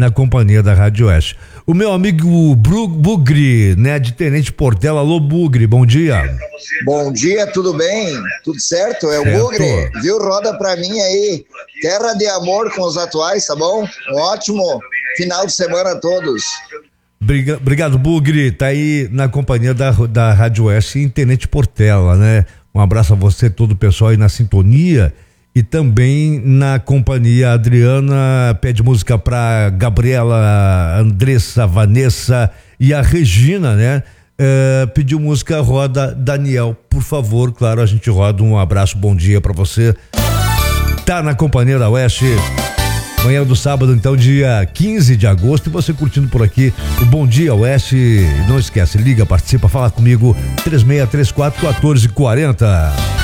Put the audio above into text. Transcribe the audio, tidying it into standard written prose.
na companhia da Rádio Oeste. O meu amigo Bugre, né, de Tenente Portela. Alô, Bugre, bom dia. Bom dia, tudo bem? Tudo certo? É o Bugre, viu? Roda pra mim aí, terra de amor com os atuais, tá bom? Um ótimo final de semana a todos. Obrigado, Bugre, tá aí na companhia da Rádio Oeste em Tenente Portela, né? Um abraço a você, todo o pessoal aí na sintonia e também na companhia. Adriana pede música pra Gabriela, Andressa, Vanessa e a Regina, né? Pediu música, roda Daniel, por favor, claro, a gente roda. Um abraço, bom dia pra você. Tá na companhia da Oeste. Manhã do sábado, então, dia 15 de agosto, e você curtindo por aqui o Bom Dia Oeste. Não esquece, liga, participa, fala comigo, 3634-1440.